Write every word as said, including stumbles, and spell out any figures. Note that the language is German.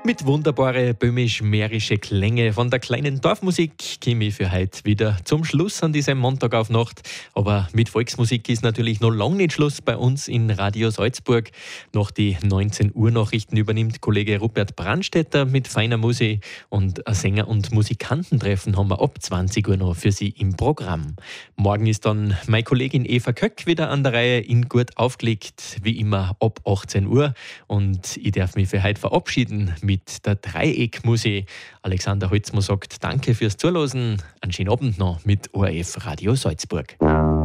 Mit wunderbaren böhmisch-mährische Klänge von der kleinen Dorfmusik komme ich für heute wieder zum Schluss an diesem Montag auf Nacht. Aber mit Volksmusik ist natürlich noch lange nicht Schluss bei uns in Radio Salzburg. Nach die neunzehn Uhr Nachrichten übernimmt Kollege Rupert Brandstätter mit feiner Musik und ein Sänger- und Musikantentreffen haben wir ab zwanzig Uhr noch für Sie im Programm. Morgen ist dann meine Kollegin Eva Köck wieder an der Reihe in Gut aufgelegt, wie immer ab achtzehn Uhr. Und ich darf mich für heute verabschieden mit mit der Dreieckmusik. Alexander Holzmann sagt Danke fürs Zuhören. Einen schönen Abend noch mit O R F Radio Salzburg.